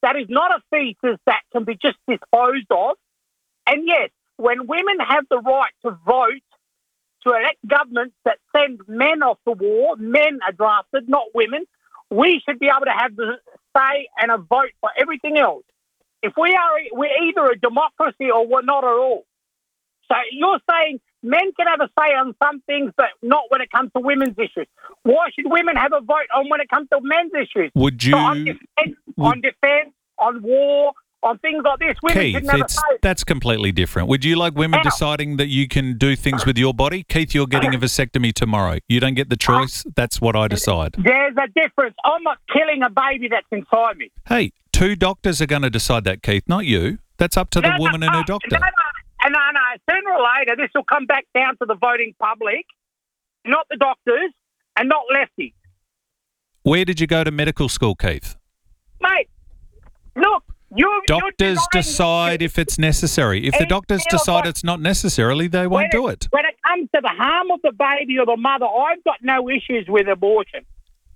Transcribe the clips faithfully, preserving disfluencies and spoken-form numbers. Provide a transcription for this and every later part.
That is not a fetus that can be just disposed of. And yes, when women have the right to vote, to elect governments that send men off to war, men are drafted, not women, we should be able to have the say and a vote for everything else. If we are, we're either a democracy or we're not at all. So you're saying men can have a say on some things, but not when it comes to women's issues. Why should women have a vote on when it comes to men's issues? Would you... So on defence, would, on, defense, on war, on things like this, women Keith, shouldn't have a it's, say. that's completely different. Would you like women How? deciding that you can do things with your body? Keith, you're getting a vasectomy tomorrow. You don't get the choice. That's what I decide. There's a difference. I'm not killing a baby that's inside me. Hey, two doctors are going to decide that, Keith, not you. That's up to the No, woman no, and her no, doctor. No, no, no, no. Sooner or later, this will come back down to the voting public, not the doctors and not lefties. Where did you go to medical school, Keith? Mate, look, you Doctors you're decide if it's necessary. If the And doctors you know decide what? it's not necessarily, they won't when do it. When it comes to the harm of the baby or the mother, I've got no issues with abortion.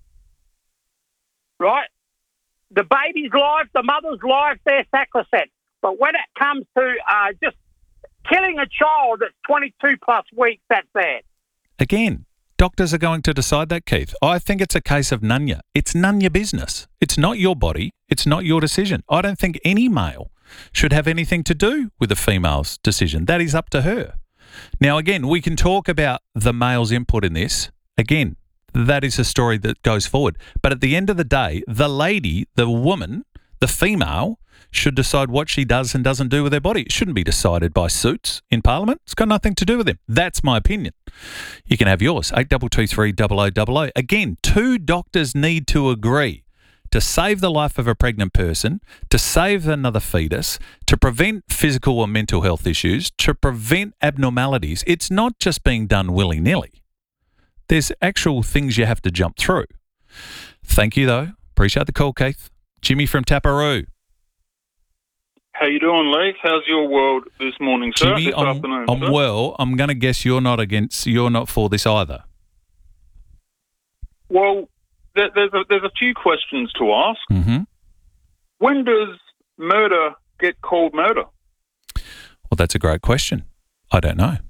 Right? The baby's life, the mother's life, they're sacrosanct. But when it comes to uh, just killing a child that's twenty-two plus weeks, that's bad. Again, doctors are going to decide that, Keith. I think it's a case of none ya. It's none your business. It's not your body. It's not your decision. I don't think any male should have anything to do with a female's decision. That is up to her. Now, again, we can talk about the male's input in this. Again, that is a story that goes forward. But at the end of the day, the lady, the woman, the female, should decide what she does and doesn't do with her body. It shouldn't be decided by suits in Parliament. It's got nothing to do with them. That's my opinion. You can have yours, eight two two three, double oh double oh. Again, two doctors need to agree to save the life of a pregnant person, to save another fetus, to prevent physical or mental health issues, to prevent abnormalities. It's not just being done willy-nilly. There's actual things you have to jump through. Thank you, though. Appreciate the call, Keith. Jimmy from Taparoo. How you doing, Leith? How's your world this morning, sir? Jimmy, this I'm, afternoon, I'm sir? well. I'm going to guess you're not against. You're not for this either. Well, there, there's a, there's a few questions to ask. Mm-hmm. When does murder get called murder? Well, that's a great question. I don't know.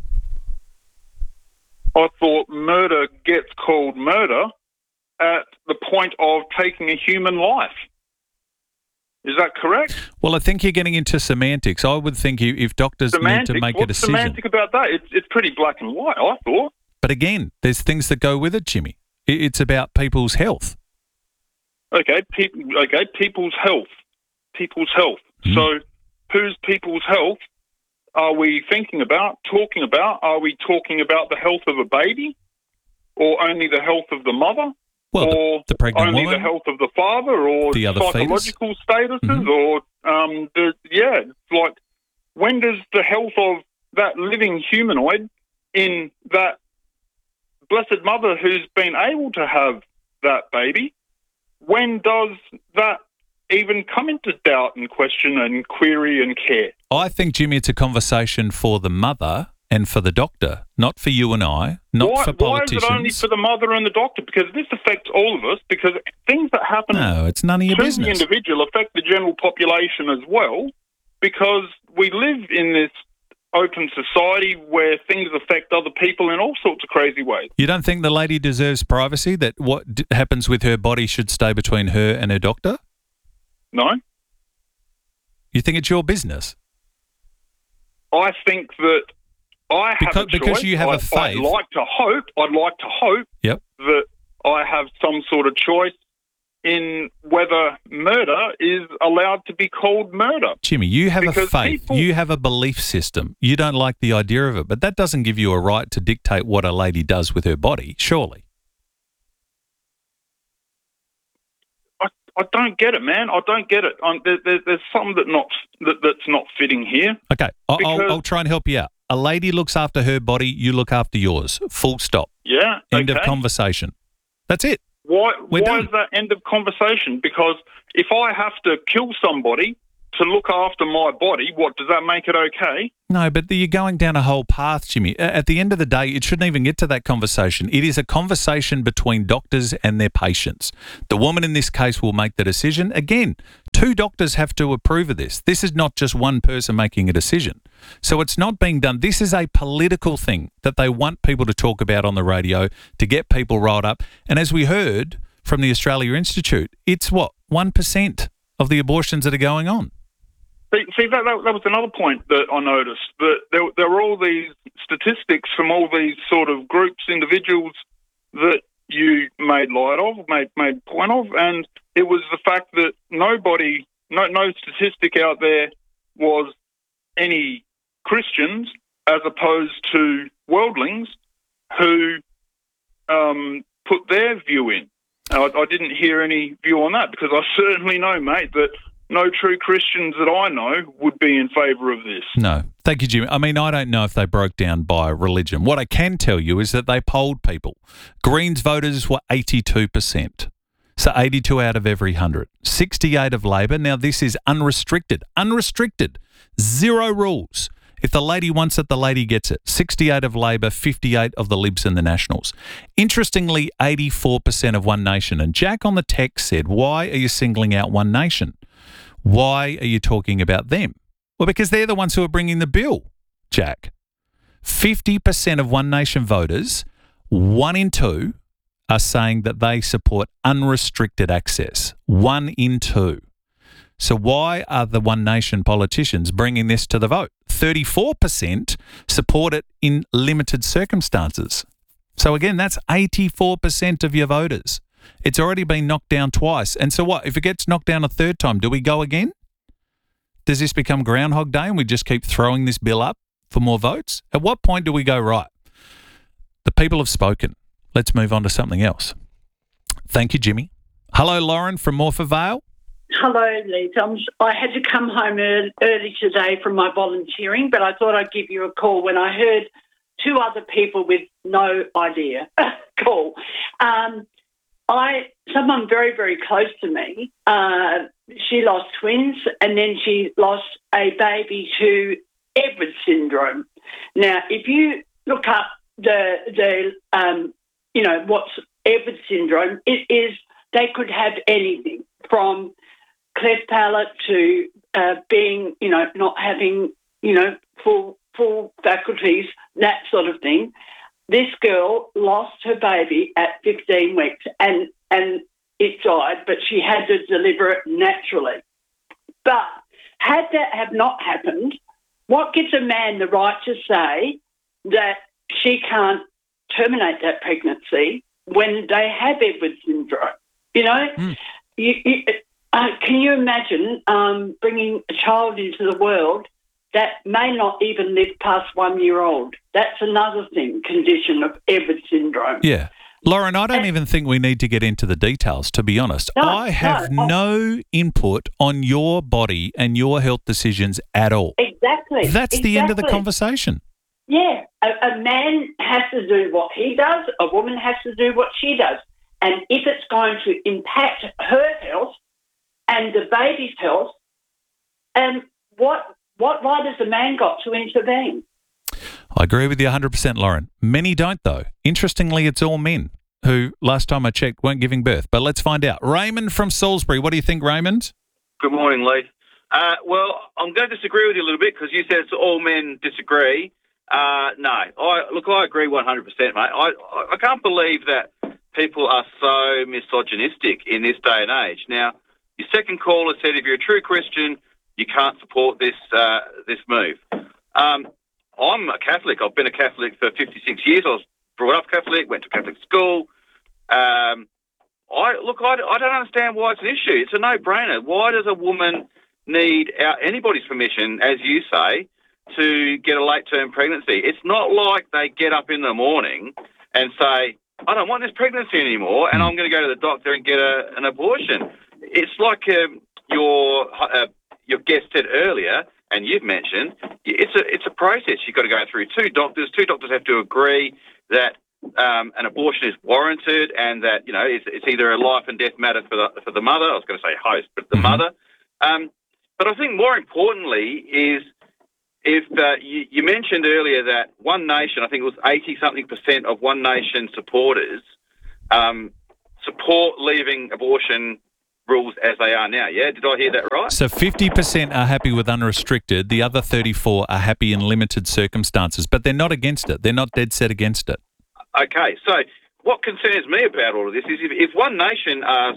I thought murder gets called murder at the point of taking a human life. Is that correct? Well, I think you're getting into semantics. I would think you, if doctors Semantics? need to make What's a decision. semantic about that? It's, it's pretty black and white, I thought. But again, there's things that go with it, Jimmy. It, it's about people's health. Okay, pe- okay, people's health. People's health. Mm. So whose people's health are we thinking about, talking about? Are we talking about the health of a baby or only the health of the mother? Well, or the, the pregnant only woman, the health of the father, or the other psychological statuses, Mhm. or um, the, yeah, it's like when does the health of that living humanoid in that blessed mother who's been able to have that baby, when does that even come into doubt and question and query and care? I think, Jimmy, it's a conversation for the mother and for the doctor, not for you and I, not why, for politicians. Why is it only for the mother and the doctor? Because this affects all of us, because things that happen No, it's none of your to business. the individual affect the general population as well, because we live in this open society where things affect other people in all sorts of crazy ways. You don't think the lady deserves privacy, that what d- happens with her body should stay between her and her doctor? No? You think it's your business? I think that I have Because- a choice. because you have a I'd, I'd faith. like to hope, I'd like to hope Yep. that I have some sort of choice in whether murder is allowed to be called murder. Jimmy, you have a Because faith. people- You have a belief system. You don't like the idea of it, but that doesn't give you a right to dictate what a lady does with her body, surely. I, I don't get it, man. I don't get it. Um, there, there, there's something that not that, that's not fitting here. Okay, I'll, I'll, Because- I'll try and help you out. A lady looks after her body, you look after yours. Full stop. Yeah. End okay. of conversation. That's it. Why? We're why done. is that end of conversation? Because if I have to kill somebody to look after my body, what, does that make it okay? No, but you're going down a whole path, Jimmy. At the end of the day, it shouldn't even get to that conversation. It is a conversation between doctors and their patients. The woman in this case will make the decision. Again, two doctors have to approve of this. This is not just one person making a decision. So it's not being done. This is a political thing that they want people to talk about on the radio to get people riled up. And as we heard from the Australia Institute, it's what, one percent of the abortions that are going on. See, see that, that that was another point that I noticed, that there, there were all these statistics from all these sort of groups, individuals that you made light of, made made point of, and it was the fact that nobody, no, no statistic out there was any Christians as opposed to worldlings who um, put their view in. I, I didn't hear any view on that, because I certainly know, mate, that no true Christians that I know would be in favour of this. No. Thank you, Jimmy. I mean, I don't know if they broke down by religion. What I can tell you is that they polled people. Greens voters were eighty-two percent. So eighty-two out of every one hundred. sixty-eight of Labor. Now, this is unrestricted. Unrestricted. Zero rules. If the lady wants it, the lady gets it. sixty-eight of Labor, fifty-eight of the Libs and the Nationals. Interestingly, eighty-four percent of One Nation. And Jack on the text said, why are you singling out One Nation? Why are you talking about them? Well, because they're the ones who are bringing the bill, Jack. fifty percent of One Nation voters, one in two, are saying that they support unrestricted access. One in two. So why are the One Nation politicians bringing this to the vote? thirty-four percent support it in limited circumstances. So again, that's eighty-four percent of your voters. It's already been knocked down twice. And so what? If it gets knocked down a third time, do we go again? Does this become Groundhog Day and we just keep throwing this bill up for more votes? At what point do we go, right, the people have spoken. Let's move on to something else. Thank you, Jimmy. Hello, Lauren from Morpher Vale. Hello, Lee. I'm, I had to come home early, early today from my volunteering, but I thought I'd give you a call when I heard two other people with no idea call. Um, I someone very, very close to me, uh, she lost twins and then she lost a baby to Edwards syndrome. Now, if you look up the, the um, you know, what's Edwards syndrome, it is they could have anything from cleft palate to uh, being, you know, not having, you know, full full faculties, that sort of thing. This girl lost her baby at fifteen weeks and, and it died, but she had to deliver it naturally. But had that have not happened, what gives a man the right to say that she can't terminate that pregnancy when they have Edwards syndrome? You know, mm. you, you, uh, can you imagine um, bringing a child into the world that may not even live past one year old? That's another thing, condition of Edwards syndrome. Yeah. Lauren, I don't and, even think we need to get into the details, to be honest. No, I have no, no input on your body and your health decisions at all. Exactly. That's exactly. the end of the conversation. Yeah. A, a man has to do what he does. A woman has to do what she does. And if it's going to impact her health and the baby's health, um, what what right has the man got to intervene? I agree with you one hundred percent, Lauren. Many don't, though. Interestingly, it's all men who, last time I checked, weren't giving birth. But let's find out. Raymond from Salisbury. What do you think, Raymond? Good morning, Lee. Uh, well, I'm going to disagree with you a little bit because you said it's all men disagree. Uh, no. I Look, I agree one hundred percent, mate. I, I can't believe that people are so misogynistic in this day and age. Now, your second caller said if you're a true Christian, you can't support this uh, this move. Um, I'm a Catholic. I've been a Catholic for fifty-six years. I was brought up Catholic, went to Catholic school. Um, I look, I, I don't understand why it's an issue. It's a no-brainer. Why does a woman need our, anybody's permission, as you say, to get a late-term pregnancy? It's not like they get up in the morning and say, I don't want this pregnancy anymore, and I'm going to go to the doctor and get a, an abortion. It's like um, your uh, your guest said earlier, and you've mentioned, it's a it's a process. You've got to go through two doctors. Two doctors have to agree that um, an abortion is warranted, and that you know it's, it's either a life and death matter for the for the mother. I was going to say host, but the mm-hmm. mother. Um, But I think more importantly is if uh, you, you mentioned earlier that One Nation, I think it was eighty-something percent of One Nation supporters um, support leaving abortion rules as they are now, yeah? Did I hear that right? So fifty percent are happy with unrestricted. The other thirty-four are happy in limited circumstances, but they're not against it. They're not dead set against it. Okay, so what concerns me about all of this is if, if One Nation are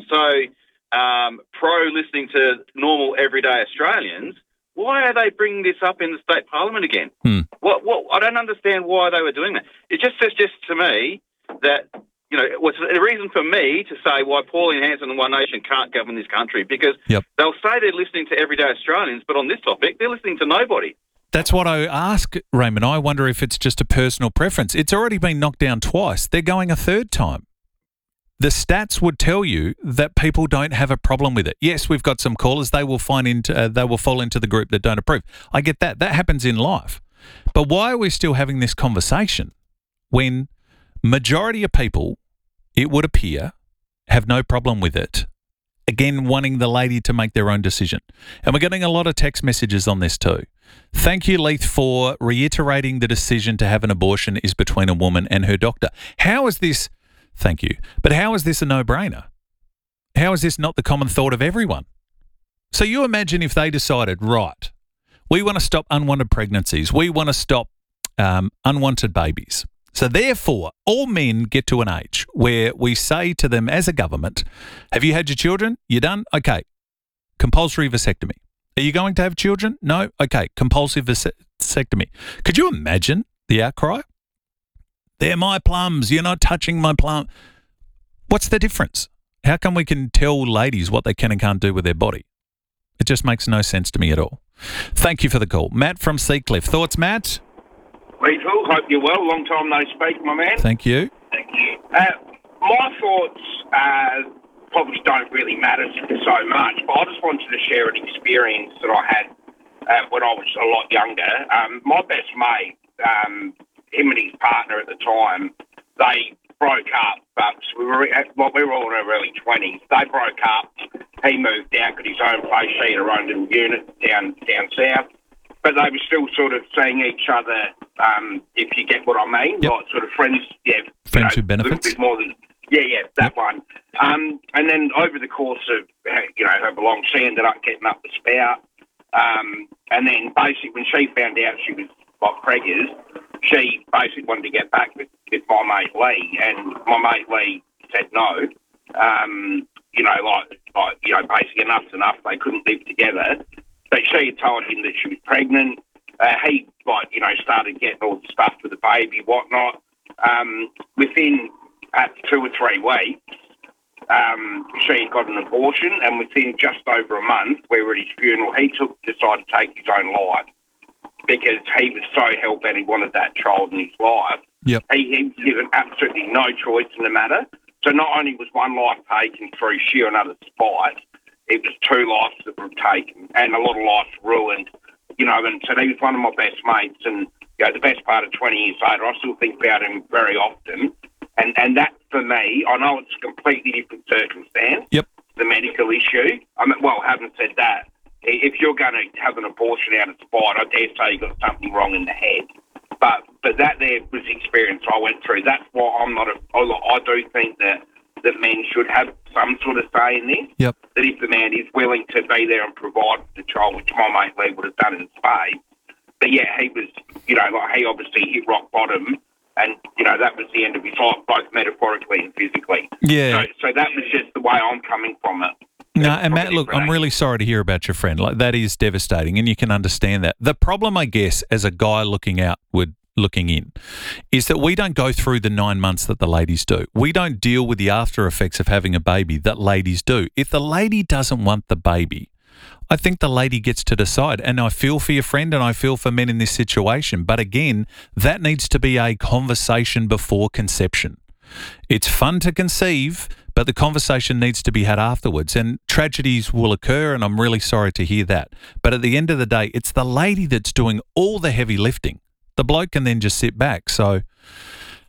so um, pro-listening to normal, everyday Australians, why are they bringing this up in the state parliament again? Hmm. What? What? I don't understand why they were doing that. It just suggests to me that, you know, it was a reason for me to say why Pauline Hanson and One Nation can't govern this country, because Yep. they'll say they're listening to everyday Australians, but on this topic, they're listening to nobody. That's what I ask, Raymond. I wonder if it's just a personal preference. It's already been knocked down twice. They're going a third time. The stats would tell you that people don't have a problem with it. Yes, we've got some callers. They will find into uh, they will fall into the group that don't approve. I get that. That happens in life. But why are we still having this conversation when majority of people, it would appear, have no problem with it? Again, wanting the lady to make their own decision. And we're getting a lot of text messages on this too. Thank you, Leith, for reiterating the decision to have an abortion is between a woman and her doctor. How is this... Thank you. But how is this a no-brainer? How is this not the common thought of everyone? So you imagine if they decided, right, we want to stop unwanted pregnancies. We want to stop um, unwanted babies. So therefore, all men get to an age where we say to them as a government, have you had your children? You done? Okay. Compulsory vasectomy. Are you going to have children? No? Okay. Compulsive vasectomy. Could you imagine the outcry? They're my plums. You're not touching my plum. What's the difference? How come we can tell ladies what they can and can't do with their body? It just makes no sense to me at all. Thank you for the call. Matt from Seacliff. Thoughts, Matt? Rachel, hope you're well. Long time no speak, my man. Thank you. Thank you. Uh, my thoughts uh, probably don't really matter so much, but I just wanted to share an experience that I had uh, when I was a lot younger. Um, my best mate, um, him and his partner at the time, they broke up. But we were well, we were all in our early twenties. They broke up. He moved down, got his own place. She had her own little unit down down south. But they were still sort of seeing each other, um, if you get what I mean, yep. like sort of friends, yeah. Friends you with know, benefits? A little bit more than, yeah, yeah, that yep. one. Um, and then over the course of, you know, her belong, she ended up getting up the spout. Um, and then basically when she found out she was like preggers, she basically wanted to get back with, with my mate Lee. And my mate Lee said no. Um, you know, like, like, you know, basically enough's enough. They couldn't live together. So she had told him that she was pregnant. Uh, he, like, you know, started getting all the stuff with the baby, whatnot. Um, within perhaps two or three weeks, um, she got an abortion, and within just over a month, we were at his funeral, he took decided to take his own life because he was so hell-bent he wanted that child in his life. Yep. He, he was given absolutely no choice in the matter. So not only was one life taken through sheer and utter spite, it was two lives that were taken and a lot of lives ruined, you know, and so he was one of my best mates, and, you know, the best part of twenty years later, I still think about him very often, and, and that, for me, I know it's a completely different circumstance, yep. the medical issue. I mean, well, having said that, if you're going to have an abortion out of spite, I dare say you've got something wrong in the head, but but that there was the experience I went through. That's why I'm not a, I do think that that men should have some sort of say in this. Yep. That if the man is willing to be there and provide for the child, which my mate Lee would have done in spades. But yeah, he was, you know, like he obviously hit rock bottom, and, you know, that was the end of his life, both metaphorically and physically. Yeah. So, so that was just the way I'm coming from it. No, and Matt, look, I'm really sorry to hear about your friend. Like, that is devastating, and you can understand that. The problem, I guess, as a guy looking outward, looking in, is that we don't go through the nine months that the ladies do. We don't deal with the after effects of having a baby that ladies do. If the lady doesn't want the baby, I think the lady gets to decide. And I feel for your friend, and I feel for men in this situation. But again, that needs to be a conversation before conception. It's fun to conceive, but the conversation needs to be had afterwards. And tragedies will occur, and I'm really sorry to hear that. But at the end of the day, it's the lady that's doing all the heavy lifting. The bloke can then just sit back. So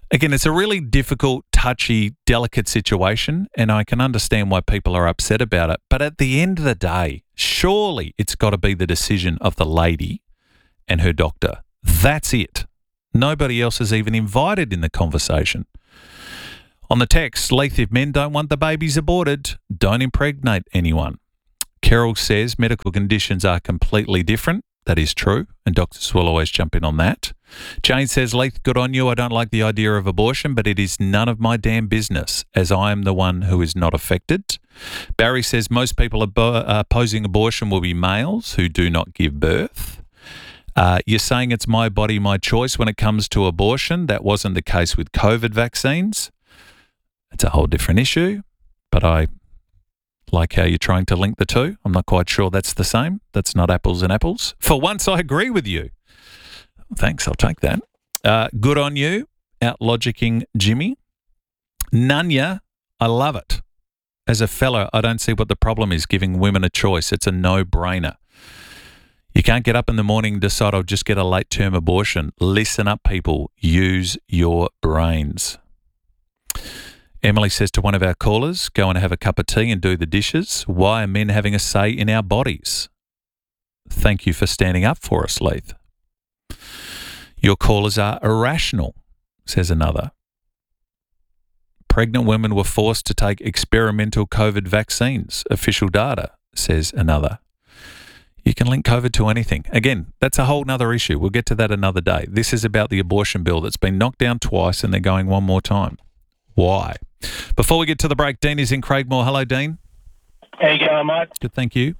Again, it's a really difficult, touchy, delicate situation, and I can understand why people are upset about it. But at the end of the day, surely it's got to be the decision of the lady and her doctor. That's it. Nobody else is even invited in the conversation. On the text, Leith, if men don't want the babies aborted, don't impregnate anyone. Carol says medical conditions are completely different. That is true, and doctors will always jump in on that. Jane says, Leith, good on you. I don't like the idea of abortion, but it is none of my damn business, as I am the one who is not affected. Barry says, most people abo- uh, opposing abortion will be males who do not give birth. Uh, you're saying it's my body, my choice when it comes to abortion. That wasn't the case with COVID vaccines. It's a whole different issue, but I like how you're trying to link the two. I'm not quite sure that's the same. That's not apples and apples. For once, I agree with you. Thanks, I'll take that. Uh, good on you, out-logicking Jimmy. Nunya, I love it. As a fellow, I don't see what the problem is giving women a choice. It's a no-brainer. You can't get up in the morning and decide I'll just get a late-term abortion. Listen up, people. Use your brains. Emily says to one of our callers, go and have a cup of tea and do the dishes. Why are men having a say in our bodies? Thank you for standing up for us, Leith. Your callers are irrational, says another. Pregnant women were forced to take experimental COVID vaccines, official data, says another. You can link COVID to anything. Again, that's a whole nother issue. We'll get to that another day. This is about the abortion bill that's been knocked down twice and they're going one more time. Why? Before we get to the break, Dean is in Craigmore. Hello, Dean. How you going, mate? Good, thank you.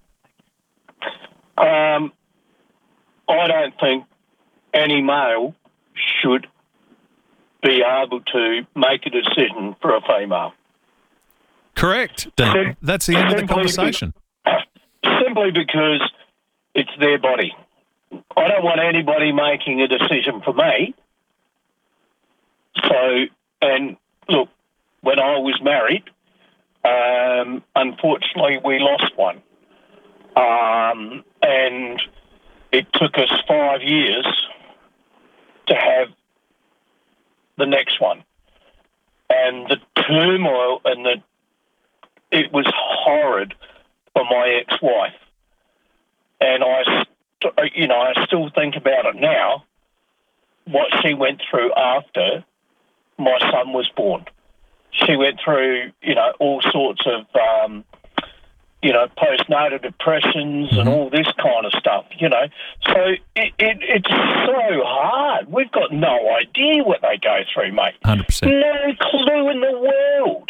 Um, I don't think any male should be able to make a decision for a female. Correct, Dean. Sim- That's the end of the simply conversation. Be- simply because it's their body. I don't want anybody making a decision for me. So, and look, when I was married, um, unfortunately we lost one. Um, and it took us five years to have the next one. And the turmoil and the, it was horrid for my ex-wife. And I, st- you know, I still think about it now, what she went through after my son was born. She went through, you know, all sorts of, um, you know, postnatal depressions mm-hmm. and all this kind of stuff, you know. So it, it, it's so hard. We've got no idea what they go through, mate. one hundred percent. No clue in the world.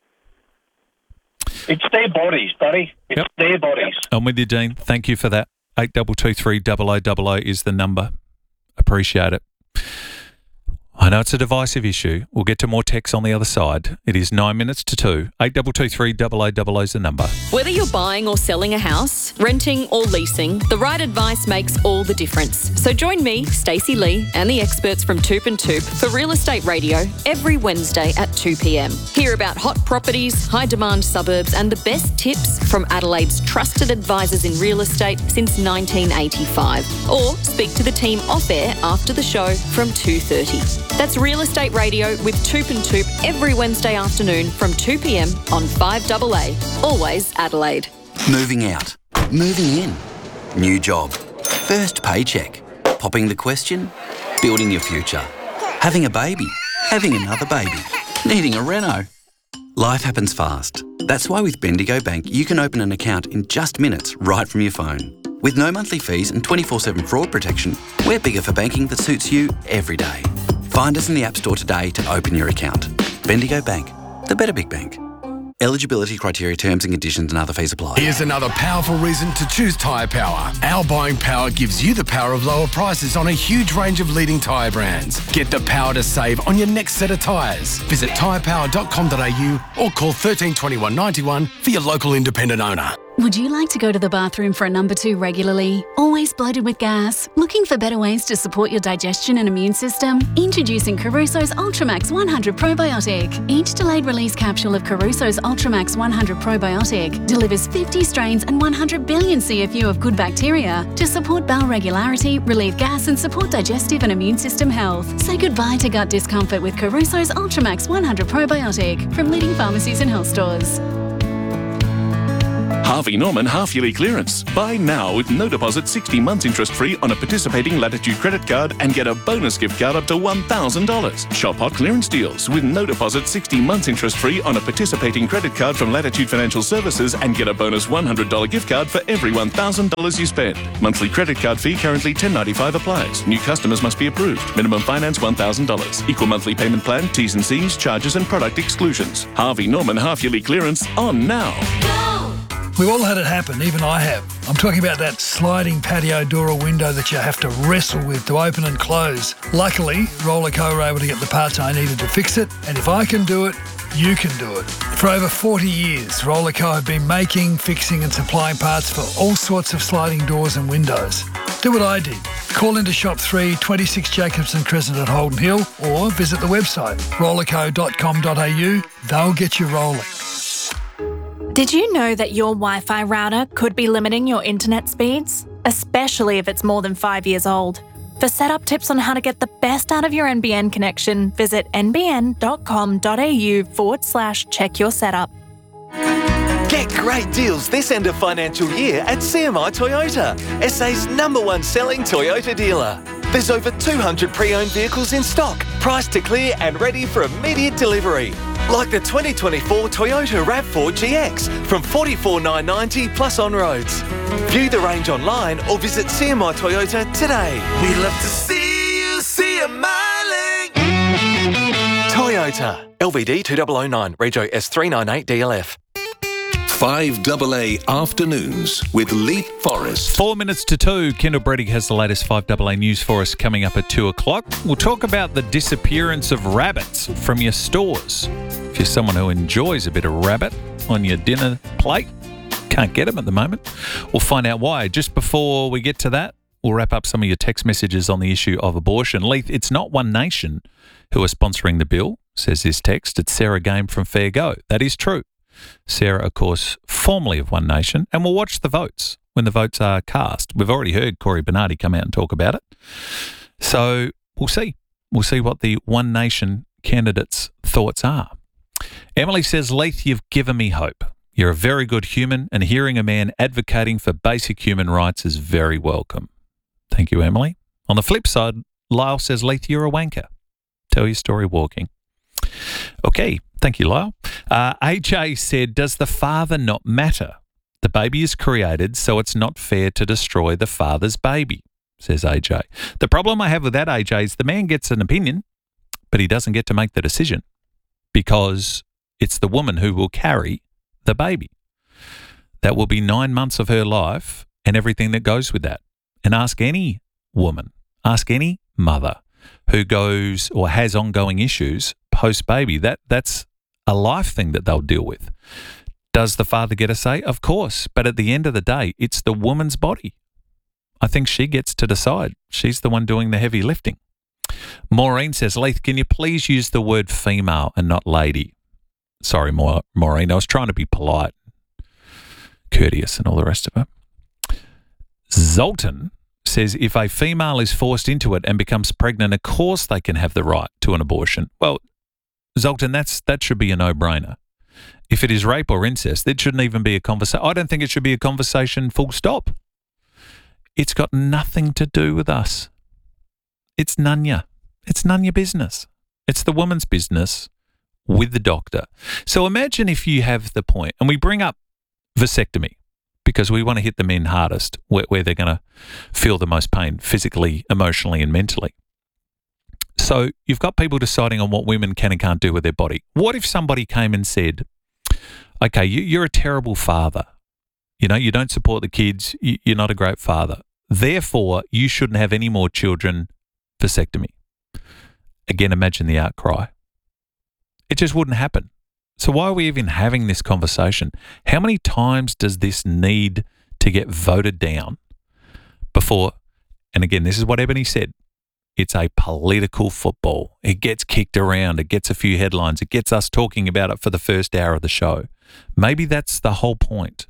It's their bodies, buddy. It's yep. their bodies. I'm with you, Dean. Thank you for that. eight two two three, double oh double oh is the number. Appreciate it. I know it's a divisive issue. We'll get to more texts on the other side. It is nine minutes to two. eight two two three, double oh double oh is the number. Whether you're buying or selling a house, renting or leasing, the right advice makes all the difference. So join me, Stacey Lee, and the experts from Toop and Toop for Real Estate Radio every Wednesday at two p.m. Hear about hot properties, high-demand suburbs, and the best tips from Adelaide's trusted advisors in real estate since nineteen eighty-five. Or speak to the team off-air after the show from two thirty. That's Real Estate Radio with Toop and Toop every Wednesday afternoon from two p.m. on five A A. Always Adelaide. Moving out. Moving in. New job. First paycheck. Popping the question. Building your future. Having a baby. Having another baby. Needing a reno. Life happens fast. That's why with Bendigo Bank you can open an account in just minutes right from your phone. With no monthly fees and twenty-four seven fraud protection, we're bigger for banking that suits you every day. Find us in the App Store today to open your account. Bendigo Bank, the better big bank. Eligibility criteria, terms and conditions and other fees apply. Here's another powerful reason to choose Tyre Power. Our buying power gives you the power of lower prices on a huge range of leading tyre brands. Get the power to save on your next set of tyres. Visit tyre power dot com dot a u or call one three two one nine one for your local independent owner. Would you like to go to the bathroom for a number two regularly? Always bloated with gas? Looking for better ways to support your digestion and immune system? Introducing Caruso's Ultramax one hundred Probiotic. Each delayed release capsule of Caruso's Ultramax one hundred Probiotic delivers fifty strains and one hundred billion C F U of good bacteria to support bowel regularity, relieve gas and support digestive and immune system health. Say goodbye to gut discomfort with Caruso's Ultramax one hundred Probiotic from leading pharmacies and health stores. Harvey Norman half-yearly clearance. Buy now with no deposit, sixty months interest-free on a participating Latitude credit card and get a bonus gift card up to one thousand dollars. Shop hot clearance deals with no deposit, sixty months interest-free on a participating credit card from Latitude Financial Services and get a bonus one hundred dollars gift card for every one thousand dollars you spend. Monthly credit card fee currently ten dollars ninety-five applies. New customers must be approved. Minimum finance one thousand dollars. Equal monthly payment plan, T's and C's, charges and product exclusions. Harvey Norman half-yearly clearance on now. We've all had it happen, even I have. I'm talking about that sliding patio door or window that you have to wrestle with to open and close. Luckily, Roller Co were able to get the parts I needed to fix it, and if I can do it, you can do it. For over forty years, Roller Co have been making, fixing and supplying parts for all sorts of sliding doors and windows. Do what I did. Call into Shop three, twenty-six Jacobson Crescent at Holden Hill, or visit the website roller co dot com dot a u. They'll get you rolling. Did you know that your Wi-Fi router could be limiting your internet speeds? Especially if it's more than five years old. For setup tips on how to get the best out of your N B N connection, visit n b n dot com dot a u forward slash check your setup. Get great deals this end of financial year at C M I Toyota, S A's number one selling Toyota dealer. There's over two hundred pre-owned vehicles in stock, priced to clear and ready for immediate delivery. Like the twenty twenty-four Toyota RAV four G X from forty-four thousand nine hundred ninety dollars plus on-roads. View the range online or visit C M I Toyota today. We love to see you see a miling. Toyota. L V D two thousand nine, Rego S three ninety-eight D L F. five A A Afternoons with Leith Forrest. Four minutes to two. Kendall Bredig has the latest five A A news for us coming up at two o'clock. We'll talk about the disappearance of rabbits from your stores. If you're someone who enjoys a bit of rabbit on your dinner plate, can't get them at the moment. We'll find out why. Just before we get to that, we'll wrap up some of your text messages on the issue of abortion. Leith, it's not One Nation who are sponsoring the bill, says this text. It's Sarah Game from Fair Go. That is true. Sarah, of course, formerly of One Nation, and we'll watch the votes when the votes are cast. We've already heard Corey Bernardi come out and talk about it. So we'll see. We'll see what the One Nation candidates' thoughts are. Emily says, Leith, you've given me hope. You're a very good human, and hearing a man advocating for basic human rights is very welcome. Thank you, Emily. On the flip side, Lyle says, Leith, you're a wanker. Tell your story walking. Okay, thank you, Lyle. Uh, A J said, does the father not matter? The baby is created, so it's not fair to destroy the father's baby, says A J. The problem I have with that, A J, is the man gets an opinion, but he doesn't get to make the decision because it's the woman who will carry the baby. That will be nine months of her life and everything that goes with that. And ask any woman, ask any mother who goes or has ongoing issues post-baby. That that's a life thing that they'll deal with. Does the father get a say? Of course. But at the end of the day, it's the woman's body. I think she gets to decide. She's the one doing the heavy lifting. Maureen says, Leith, can you please use the word female and not lady? Sorry, Ma- Maureen. I was trying to be polite, courteous and all the rest of it. Zoltan says, if a female is forced into it and becomes pregnant, of course they can have the right to an abortion. Well, Zoltan, that's that should be a no-brainer. If it is rape or incest, it shouldn't even be a conversation. I don't think it should be a conversation full stop. It's got nothing to do with us. It's none ya. It's none your business. It's the woman's business with the doctor. So imagine if you have the point, and we bring up vasectomy because we want to hit the men hardest, where, where they're going to feel the most pain physically, emotionally and mentally. So you've got people deciding on what women can and can't do with their body. What if somebody came and said, okay, you, you're a terrible father. You know, you don't support the kids. You, you're not a great father. Therefore, you shouldn't have any more children. Vasectomy. Again, imagine the outcry. It just wouldn't happen. So why are we even having this conversation? How many times does this need to get voted down before, and again, this is what Ebony said, it's a political football. It gets kicked around. It gets a few headlines. It gets us talking about it for the first hour of the show. Maybe that's the whole point.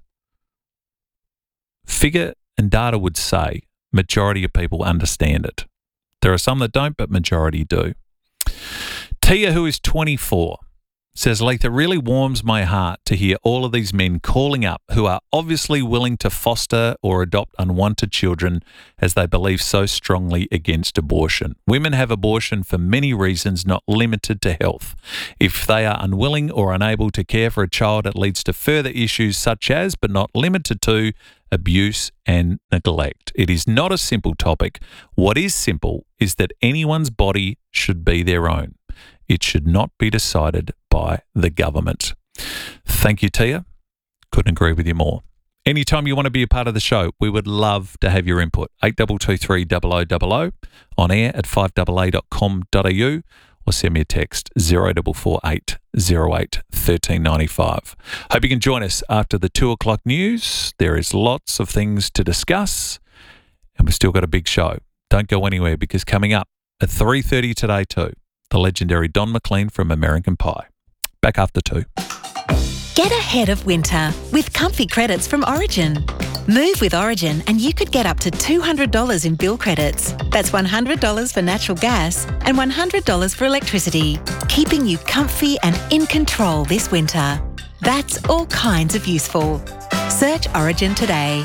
Figure and data would say majority of people understand it. There are some that don't, but majority do. Tia, who is twenty-four, says, Leith, it really warms my heart to hear all of these men calling up who are obviously willing to foster or adopt unwanted children as they believe so strongly against abortion. Women have abortion for many reasons, not limited to health. If they are unwilling or unable to care for a child, it leads to further issues such as, but not limited to, abuse and neglect. It is not a simple topic. What is simple is that anyone's body should be their own. It should not be decided by the government. Thank you, Tia. Couldn't agree with you more. Anytime you want to be a part of the show, we would love to have your input. eight two two three zero zero zero zero on air at five a a dot com dot a u or send me a text zero four four eight zero eight one three nine five. Hope you can join us after the two o'clock news. There is lots of things to discuss and we've still got a big show. Don't go anywhere because coming up at three thirty today too, the legendary Don McLean from American Pie. Back after two. Get ahead of winter with comfy credits from Origin. Move with Origin and you could get up to two hundred dollars in bill credits. That's one hundred dollars for natural gas and one hundred dollars for electricity, keeping you comfy and in control this winter. That's all kinds of useful. Search Origin today.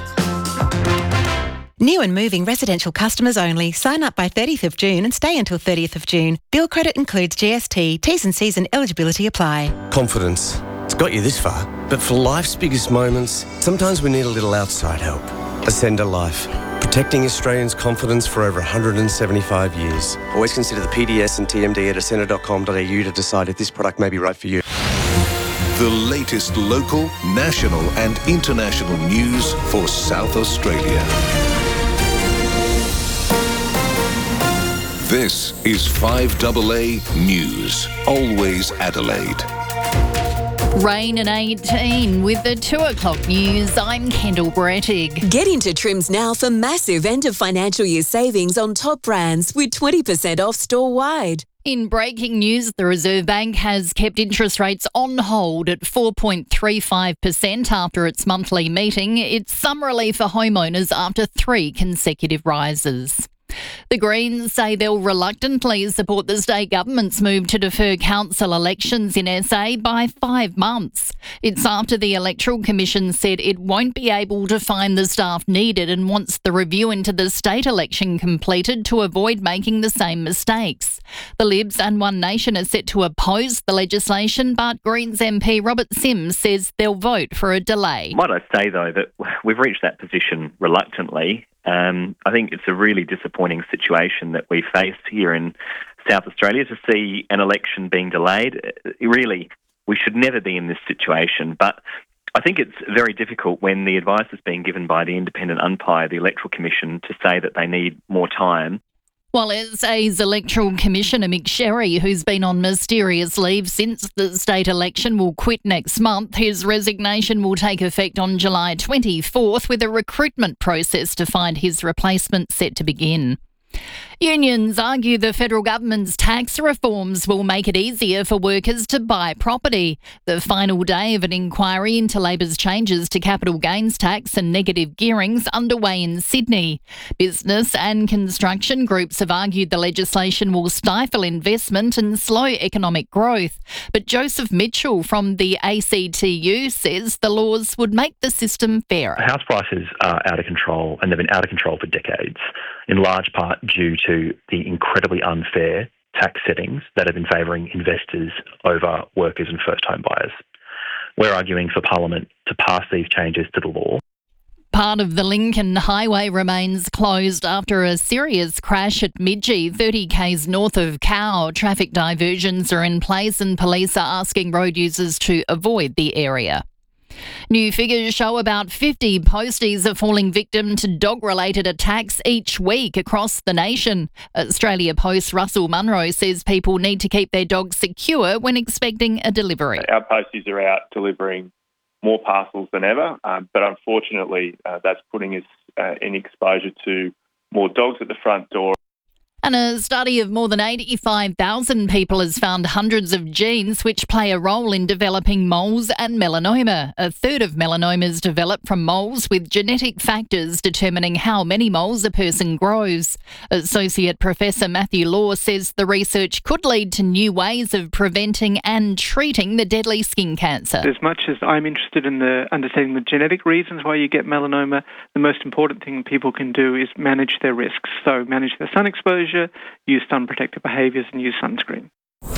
New and moving residential customers only. Sign up by thirtieth of June and stay until thirtieth of June. Bill credit includes G S T. T's and C's and eligibility apply. Confidence. It's got you this far. But for life's biggest moments, sometimes we need a little outside help. Ascender Life. Protecting Australians' confidence for over one hundred seventy-five years. Always consider the P D S and T M D at ascender dot com dot a u to decide if this product may be right for you. The latest local, national and international news for South Australia. This is five A A News, always Adelaide. Rain and eighteen with the two o'clock news. I'm Kendall Brettig. Get into Trims now for massive end of financial year savings on top brands with twenty percent off store-wide. In breaking news, the Reserve Bank has kept interest rates on hold at four point three five percent after its monthly meeting. It's some relief for homeowners after three consecutive rises. The Greens say they'll reluctantly support the state government's move to defer council elections in S A by five months. It's after the Electoral Commission said it won't be able to find the staff needed and wants the review into the state election completed to avoid making the same mistakes. The Libs and One Nation are set to oppose the legislation, but Greens M P Robert Sims says they'll vote for a delay. Might I say, though, that we've reached that position reluctantly. Um, I think it's a really disappointing situation that we face here in South Australia to see an election being delayed. Really, we should never be in this situation, but I think it's very difficult when the advice is being given by the independent umpire, the Electoral Commission, to say that they need more time. While S A's Electoral Commissioner Mick Sherry, who's been on mysterious leave since the state election, will quit next month, his resignation will take effect on July twenty-fourth with a recruitment process to find his replacement set to begin. Unions argue the federal government's tax reforms will make it easier for workers to buy property. The final day of an inquiry into Labor's changes to capital gains tax and negative gearing's underway in Sydney. Business and construction groups have argued the legislation will stifle investment and slow economic growth. But Joseph Mitchell from the A C T U says the laws would make the system fairer. House prices are out of control and they've been out of control for decades, in large part due to the incredibly unfair tax settings that have been favouring investors over workers and first-home buyers. We're arguing for Parliament to pass these changes to the law. Part of the Lincoln Highway remains closed after a serious crash at Midgee, thirty kays north of Cow. Traffic diversions are in place and police are asking road users to avoid the area. New figures show about fifty posties are falling victim to dog-related attacks each week across the nation. Australia Post's Russell Munro says people need to keep their dogs secure when expecting a delivery. Our posties are out delivering more parcels than ever, um, but unfortunately uh, that's putting us uh, in exposure to more dogs at the front door. And a study of more than eighty-five thousand people has found hundreds of genes which play a role in developing moles and melanoma. A third of melanomas develop from moles, with genetic factors determining how many moles a person grows. Associate Professor Matthew Law says the research could lead to new ways of preventing and treating the deadly skin cancer. As much as I'm interested in the understanding the genetic reasons why you get melanoma, the most important thing people can do is manage their risks. So manage their sun exposure, use sun protective behaviours and use sunscreen.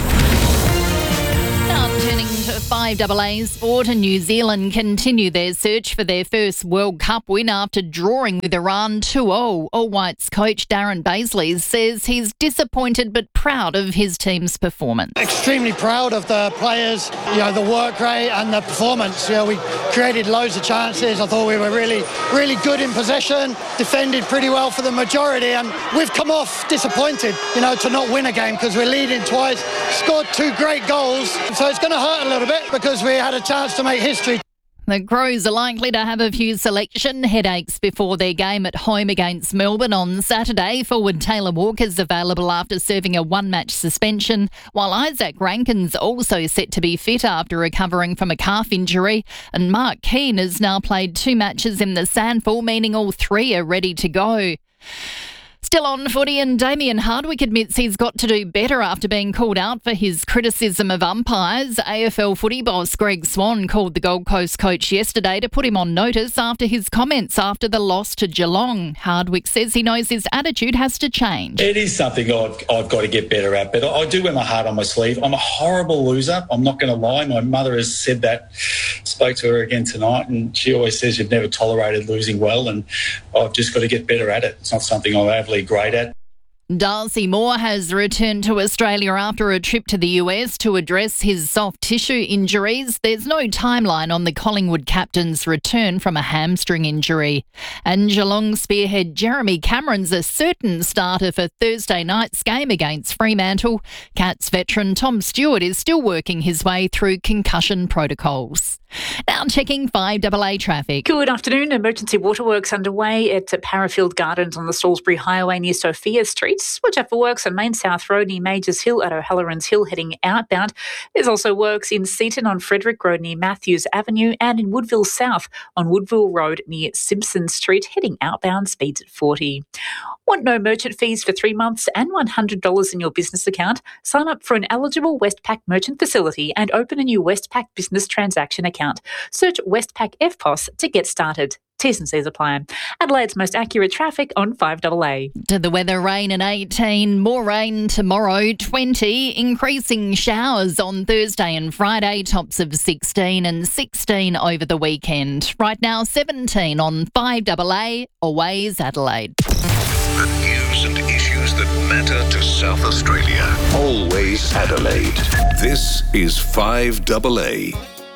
Now turning to five A A sport, and New Zealand continue their search for their first World Cup win after drawing with Iran two oh. All Whites coach Darren Baisley says he's disappointed but proud of his team's performance. Extremely proud of the players, you know, the work rate and the performance. You know, we created loads of chances. I thought we were really, really good in possession, defended pretty well for the majority, and we've come off disappointed, you know, to not win a game because we're leading twice, scored two great goals. So it's going to hurt a little bit because we had a chance to make history. The Crows are likely to have a few selection headaches before their game at home against Melbourne on Saturday. Forward Taylor Walker's available after serving a one-match suspension, while Isaac Rankin's also set to be fit after recovering from a calf injury. And Mark Keane has now played two matches in the SANFL, meaning all three are ready to go. Still on footy, and Damien Hardwick admits he's got to do better after being called out for his criticism of umpires. A F L footy boss Greg Swan called the Gold Coast coach yesterday to put him on notice after his comments after the loss to Geelong. Hardwick says he knows his attitude has to change. It is something I've, I've got to get better at, but I do wear my heart on my sleeve. I'm a horrible loser. I'm not going to lie. My mother has said that. Spoke to her again tonight, and she always says you've never tolerated losing well, and I've just got to get better at it. It's not something I'm overly great at. Darcy Moore has returned to Australia after a trip to the U S to address his soft tissue injuries. There's no timeline on the Collingwood captain's return from a hamstring injury. And Geelong spearhead Jeremy Cameron's a certain starter for Thursday night's game against Fremantle. Cats veteran Tom Stewart is still working his way through concussion protocols. Now checking five A A traffic. Good afternoon. Emergency waterworks underway at Parafield Gardens on the Salisbury Highway near Sophia Street. Watch out for works on Main South Road near Majors Hill at O'Halloran's Hill heading outbound. There's also works in Seaton on Frederick Road near Matthews Avenue and in Woodville South on Woodville Road near Simpson Street heading outbound, speeds at forty. Want no merchant fees for three months and one hundred dollars in your business account? Sign up for an eligible Westpac merchant facility and open a new Westpac business transaction account. Search Westpac F P O S to get started. T's and C's apply. Adelaide's most accurate traffic on five A A. To the weather, rain at eighteen, more rain tomorrow, twenty, increasing showers on Thursday and Friday, tops of sixteen and sixteen over the weekend. Right now, seventeen on five A A, Always Adelaide. The news and issues that matter to South Australia. Always Adelaide. This is five A A.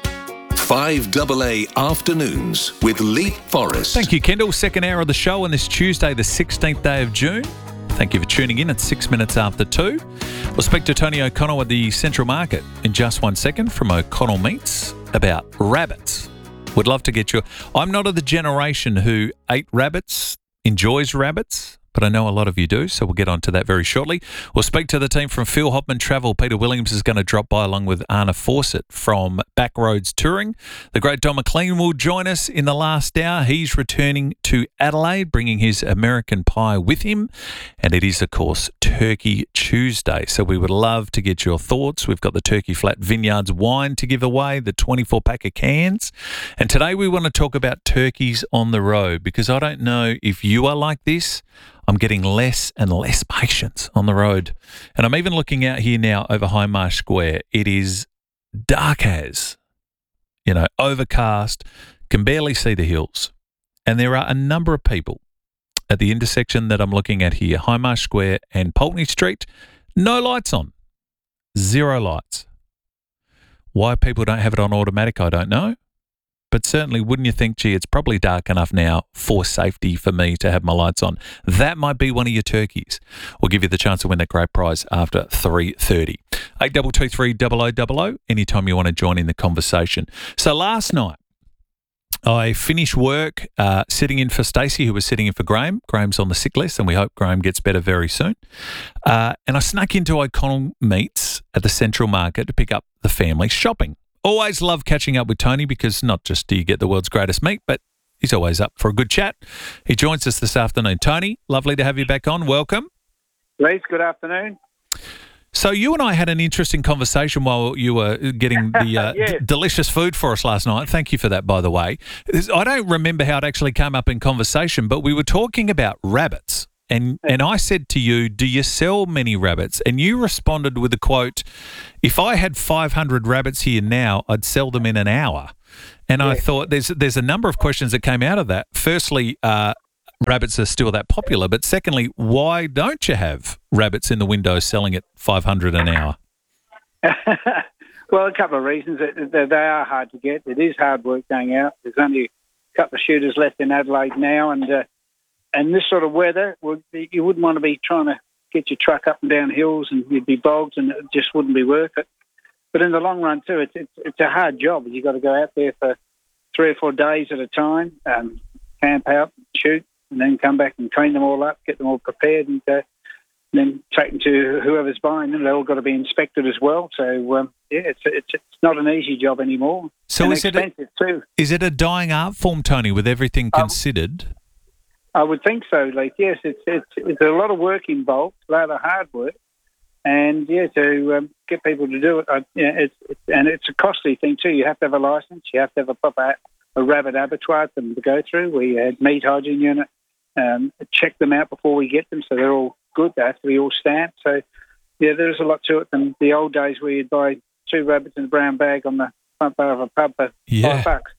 five A A Afternoons with Leap Forest. Thank you, Kendall. Second hour of the show on this Tuesday, the sixteenth day of June. Thank you for tuning in. It's six minutes after two. We'll speak to Tony O'Connell at the Central Market in just one second from O'Connell Meats about rabbits. Would love to get your... I'm not of the generation who ate rabbits, enjoys rabbits, but I know a lot of you do, so we'll get on to that very shortly. We'll speak to the team from Phil Hopman Travel. Peter Williams is going to drop by along with Anna Fawcett from Backroads Touring. The great Don McLean will join us in the last hour. He's returning to Adelaide, bringing his American pie with him. And it is, of course, Turkey Tuesday. So we would love to get your thoughts. We've got the Turkey Flat Vineyards wine to give away, the twenty-four pack of cans. And today we want to talk about turkeys on the road, because I don't know if you are like this. I'm getting less and less patience on the road. And I'm even looking out here now over Highmarsh Square. It is dark as, you know, overcast, can barely see the hills. And there are a number of people at the intersection that I'm looking at here, Highmarsh Square and Pulteney Street, no lights on, zero lights. Why people don't have it on automatic, I don't know. but certainly wouldn't you think, gee, it's probably dark enough now for safety for me to have my lights on. That might be one of your turkeys. We'll give you the chance to win that great prize after three thirty. eight two two three double oh double oh, anytime you want to join in the conversation. So last night, I finished work uh, sitting in for Stacey, who was sitting in for Graham. Graham's on the sick list, and we hope Graham gets better very soon. Uh, and I snuck into O'Connell Meats at the Central Market to pick up the family shopping. Always love catching up with Tony because not just do you get the world's greatest meat, but he's always up for a good chat. He joins us this afternoon. Tony, lovely to have you back on. Welcome. Lee, good afternoon. So you and I had an interesting conversation while you were getting the uh, yes. d- delicious food for us last night. Thank you for that, by the way. I don't remember how it actually came up in conversation, but we were talking about rabbits. And, and I said to you, do you sell many rabbits? And you responded with a quote, if I had five hundred rabbits here now, I'd sell them in an hour. And yeah. I thought there's there's a number of questions that came out of that. Firstly, uh, rabbits are still that popular. But secondly, why don't you have rabbits in the window selling at five hundred an hour? Well, a couple of reasons. They are hard to get. It is hard work going out. There's only a couple of shooters left in Adelaide now, and uh, and this sort of weather, you wouldn't want to be trying to get your truck up and down hills, and you'd be bogged, and it just wouldn't be worth it. But in the long run, too, it's it's, it's a hard job. You've got to go out there for three or four days at a time, um, camp out, shoot, and then come back and clean them all up, get them all prepared, and uh, then take them to whoever's buying them. They've all got to be inspected as well. So, um, yeah, it's, it's it's not an easy job anymore. So and is it, a, too. is it a dying art form, Tony, with everything Um, considered? I would think so, Lee. Yes, it's, it's, it's a lot of work involved, a lot of hard work. And, yeah, to um, get people to do it, I, yeah, it's, it's and it's a costly thing too. You have to have a licence. You have to have a proper a rabbit abattoir for them to go through. We had meat hygiene unit, um, check them out before we get them, so they're all good. They have to be all stamped. So, yeah, there's a lot to it than the old days where you'd buy two rabbits in a brown bag on the front bar of a pub for Yeah. five bucks.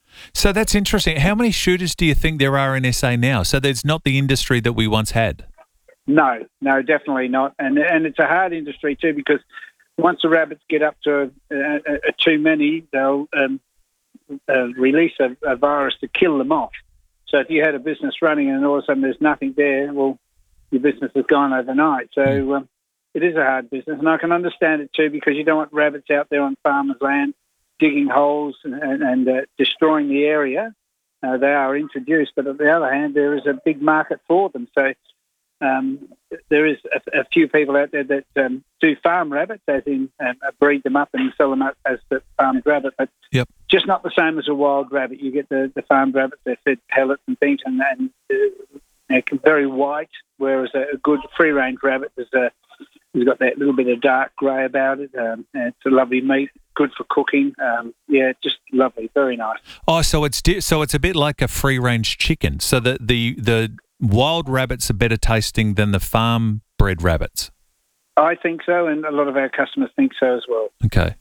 So that's interesting. How many shooters do you think there are in S A now? So there's not the industry that we once had. No, no, definitely not. And and it's a hard industry too, because once the rabbits get up to uh, uh, too many, they'll um, uh, release a, a virus to kill them off. So if you had a business running and all of a sudden there's nothing there, well, your business is gone overnight. So um, it is a hard business, and I can understand it too, because you don't want rabbits out there on farmers' land digging holes and, and, and uh, destroying the area. Uh, they are introduced, but on the other hand, there is a big market for them. So um, there is a, a few people out there that um, do farm rabbits, as in um, breed them up and sell them up as the farmed rabbit, but yep. just not the same as a wild rabbit. You get the, the farmed rabbits, they're fed pellets and things, and, and uh, they're very white, whereas a, a good free-range rabbit is a It's got that little bit of dark grey about it. Um, and it's a lovely meat, good for cooking. Um, yeah, just lovely, very nice. Oh, so it's di- so it's a bit like a free range chicken. So the the the wild rabbits are better tasting than the farm bred rabbits. I think so, and a lot of our customers think so as well. Okay.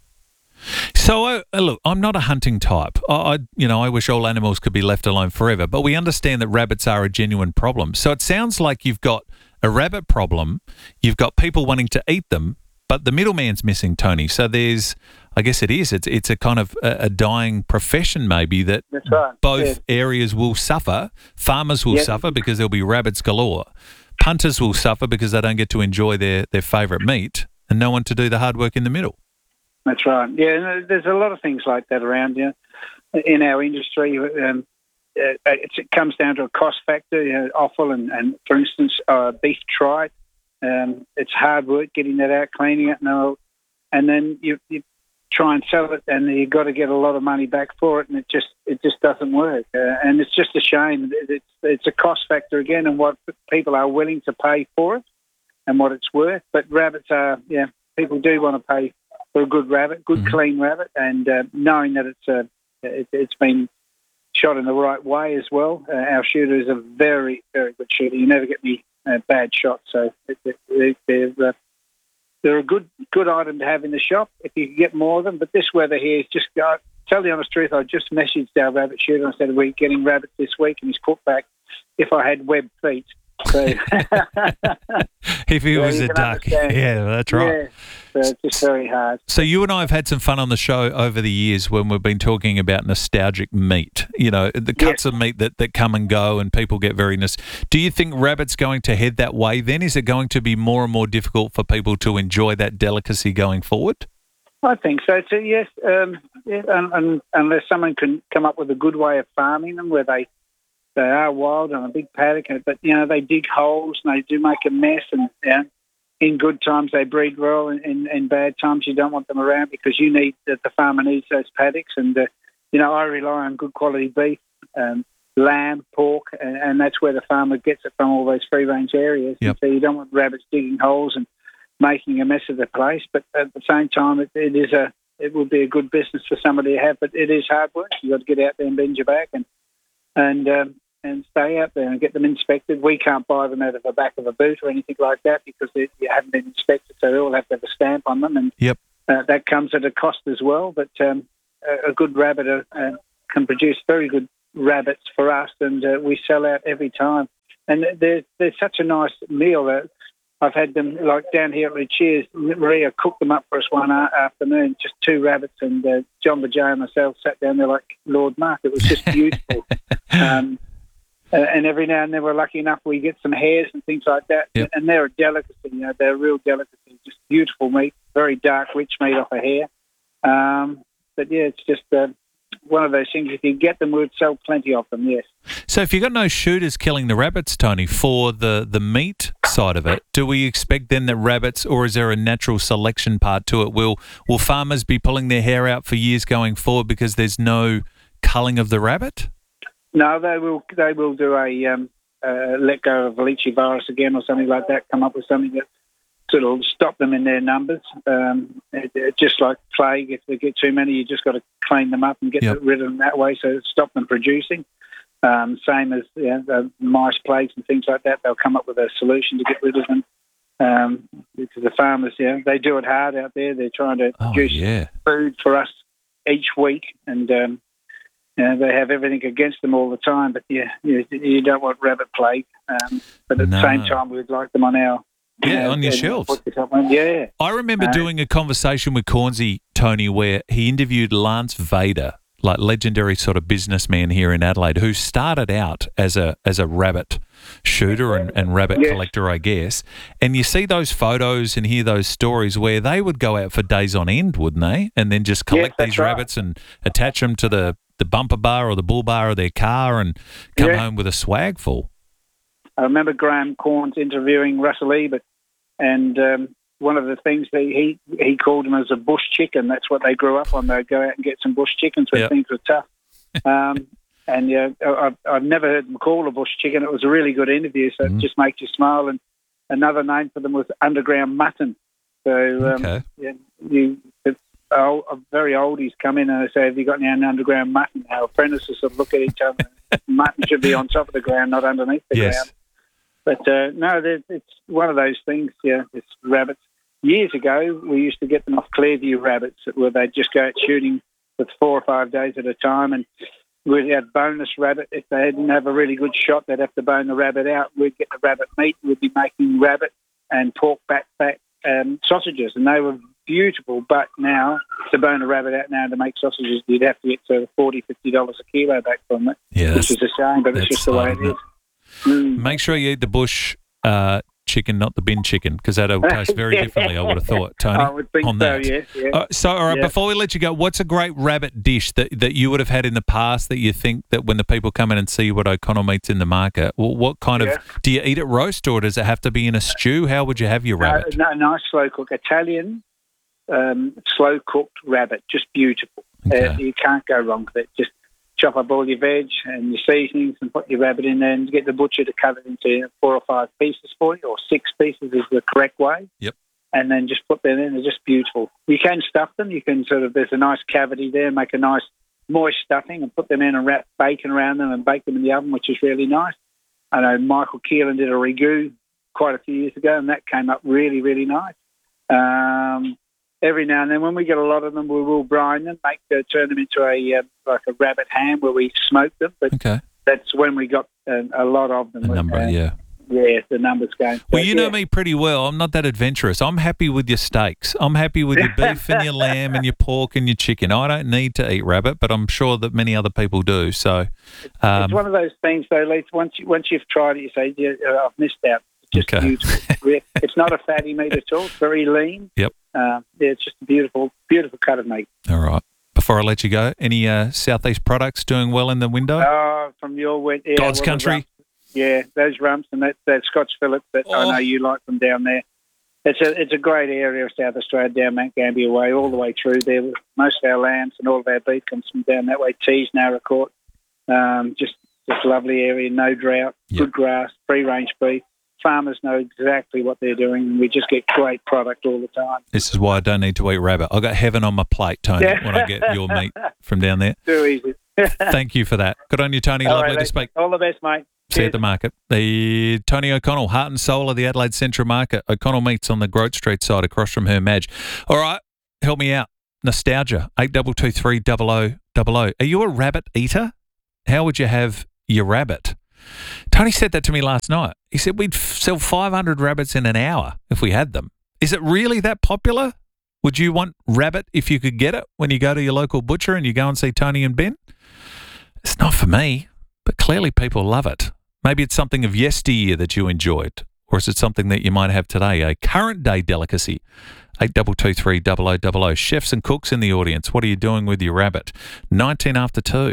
So uh, look, I'm not a hunting type. I, I, you know, I wish all animals could be left alone forever. But we understand that rabbits are a genuine problem. So it sounds like you've got a rabbit problem. You've got people wanting to eat them, but the middleman's missing, Tony. So there's, I guess it is. It's it's a kind of a, a dying profession, maybe, that That's right. both yeah. areas will suffer. Farmers will Yep. suffer because there'll be rabbits galore. Punters will suffer because they don't get to enjoy their, their favourite meat, and no one to do the hard work in the middle. That's right. Yeah, there's a lot of things like that around you know, in our industry. Um, uh, it's, it comes down to a cost factor, you know, offal and, and, for instance, uh, beef tripe. Um, it's hard work getting that out, cleaning it, and, all, and then you, you try and sell it, and you've got to get a lot of money back for it, and it just it just doesn't work. Uh, and it's just a shame. It's it's a cost factor again, and what people are willing to pay for it, and what it's worth. But rabbits are, yeah, people do want to pay for a good rabbit, good mm-hmm. clean rabbit, and uh, knowing that it's a it, it's been shot in the right way as well. Uh, our shooter is a very very good shooter. You never get any uh, bad shots, so it, it, they're uh, they're a good good item to have in the shop if you can get more of them. But this weather here is just uh, tell the honest truth. I just messaged our rabbit shooter and said we're getting rabbits this week, and he's put back if I had web feet. So if he yeah, was a duck, understand. yeah, that's right. Yeah, uh, just very hard. So you and I have had some fun on the show over the years when we've been talking about nostalgic meat, you know, the cuts yes. of meat that, that come and go and people get very... Nos- Do you think rabbit's going to head that way then? Is it going to be more and more difficult for people to enjoy that delicacy going forward? I think so too, yes. Um, yeah, and, and, unless someone can come up with a good way of farming them where they they are wild on a big paddock, but, you know, they dig holes and they do make a mess, and you know, in good times they breed well, and in, in bad times you don't want them around because you need the, the farmer needs those paddocks. And, uh, you know, I rely on good quality beef, um, lamb, pork, and, and that's where the farmer gets it from, all those free-range areas. Yep. So you don't want rabbits digging holes and making a mess of the place, but at the same time, it, it is a it would be a good business for somebody to have. But it is hard work. You got to get out there and bend your back and and um, and stay out there and get them inspected. We can't buy them out of the back of a boot or anything like that because they, you haven't been inspected, so they all have to have a stamp on them, and yep. uh, that comes at a cost as well. But um, a, a good rabbit uh, can produce very good rabbits for us, and uh, we sell out every time. And they're, they're such a nice meal that I've had them, like down here at Lucia's, Maria cooked them up for us one afternoon, just two rabbits, and uh, John Bajay and myself sat down there like Lord Mark. It was just beautiful. um, uh, and every now and then we're lucky enough we get some hares and things like that, yep. and they're a delicacy, you know, they're a real delicacy, just beautiful meat, very dark, rich meat off a hare. Um, but yeah, it's just... Uh, one of those things, if you get them, we'd sell plenty of them, yes. So if you've got no shooters killing the rabbits, Tony, for the, the meat side of it, do we expect then that rabbits, or is there a natural selection part to it? Will will farmers be pulling their hair out for years going forward because there's no culling of the rabbit? No, they will They will do a um, uh, let go of Leachy virus again or something like that, come up with something that sort of stop them in their numbers. Um, it, it, just like plague, if they get too many, you just got to clean them up and get yep. rid of them that way, so stop them producing. Um, same as you know, the mice plagues and things like that, they'll come up with a solution to get rid of them. Um, because the farmers, you know, they do it hard out there. They're trying to oh, produce yeah. food for us each week, and um, you know, they have everything against them all the time. But yeah, you, you don't want rabbit plague. Um, but at no. the same time, we'd like them on our Yeah, uh, on your and shelves. Yeah. I remember Uh, doing a conversation with Cornsey, Tony, where he interviewed Lance Vader, like legendary sort of businessman here in Adelaide, who started out as a as a rabbit shooter and, and rabbit Yes. collector, I guess. And you see those photos and hear those stories where they would go out for days on end, wouldn't they? And then just collect that's these right. rabbits and attach them to the, the bumper bar or the bull bar of their car and come Yeah. home with a swag full. I remember Graham Corns interviewing Russell Ebert, and um, one of the things that he he called them as a bush chicken. That's what they grew up on. They'd go out and get some bush chickens when Yep. things were tough. Um, and yeah, I've, I've never heard them call a bush chicken. It was a really good interview, so Mm. it just makes you smile. And another name for them was underground mutton. So um, Okay. yeah, you, it's old, very oldies come in and they say, "Have you got any underground mutton?" Our apprentices would look at each other. Mutton should be on top of the ground, not underneath the Yes. ground. But uh, no, there- it's one of those things. Yeah, it's rabbits. Years ago, we used to get them off Clearview rabbits, where they'd just go out shooting for four or five days at a time, and we'd have boneless rabbit. If they didn't have a really good shot, they'd have to bone the rabbit out. We'd get the rabbit meat. We'd be making rabbit and pork back back um, sausages, and they were beautiful. But now, to bone a rabbit out now to make sausages, you'd have to get to forty dollars, fifty dollars a kilo back from it, Yeah, which is a shame, but it's that's just the way slow, it isn't is. it? Mm. Make sure you eat the bush uh, chicken, not the bin chicken, because that'll taste very differently, I would have thought, Tony. I would think on so, that. yes. Yeah. Uh, so, all right, Yeah. before we let you go, what's a great rabbit dish that, that you would have had in the past that you think that when the people come in and see what O'Connell meat's in the market, well, what kind Yeah. of, do you eat it roast or does it have to be in a stew? How would you have your rabbit? No, no, nice slow cook. Italian um, slow cooked rabbit, just beautiful. Okay. Uh, you can't go wrong with it. Just chop up all your veg and your seasonings and put your rabbit in there and get the butcher to cut it into four or five pieces for you, or six pieces is the correct way. Yep. And then just put them in. They're just beautiful. You can stuff them. You can sort of, there's a nice cavity there, make a nice moist stuffing and put them in and wrap bacon around them and bake them in the oven, which is really nice. I know Michael Keelan did a ragu quite a few years ago, and that came up really, really nice. Um, every now and then, when we get a lot of them, we will brine them, make uh, turn them into a uh, like a rabbit ham where we smoke them. But Okay. that's when we got uh, a lot of them. A number, Uh, yeah. yeah, the numbers going. Well, So, you know yeah. me pretty well. I'm not that adventurous. I'm happy with your steaks. I'm happy with your beef and your lamb and your pork and your chicken. I don't need to eat rabbit, but I'm sure that many other people do. So, um, It's one of those things, though, Leith. Once you, once you've tried it, you say, yeah, uh, "I've missed out." It's just Okay. beautiful. It's not a fatty meat at all. It's very lean. Yep. Uh, yeah, it's just a beautiful, beautiful cut of meat. all right. Before I let you go, any uh, Southeast products doing well in the window? Oh, from your wet, yeah, God's well, the country. rumps. Yeah, those rumps and that, that Scotch fillet that I Oh. know you like from down there. It's a it's a great area of South Australia, down Mount Gambier Way, all the way through there. Most of our lambs and all of our beef comes from down that way. Tees, Narra Court, um, just just lovely area, no drought, good grass, free range beef. Farmers know exactly what they're doing, and we just get great product all the time. This is why I don't need to eat rabbit. I've got heaven on my plate, Tony, Yeah. when I get your meat from down there. Too easy. Thank you for that. Good on you, Tony. All Lovely right, to mate. speak. All the best, mate. See you at the market. The Tony O'Connell, heart and soul of the Adelaide Central Market. O'Connell Meats on the Grote Street side across from her Madge. All right, help me out. Nostalgia, eight two two three double oh double oh. Are you a rabbit eater? How would you have your rabbit? Tony said that to me last night. He said we'd f- sell five hundred rabbits in an hour if we had them. Is it really that popular? Would you want rabbit if you could get it when you go to your local butcher and you go and see Tony and Ben? It's not for me, but clearly people love it. Maybe it's something of yesteryear that you enjoyed, or is it something that you might have today, a current day delicacy? eight two two three double oh double oh. Chefs and cooks in the audience, what are you doing with your rabbit? nineteen after two.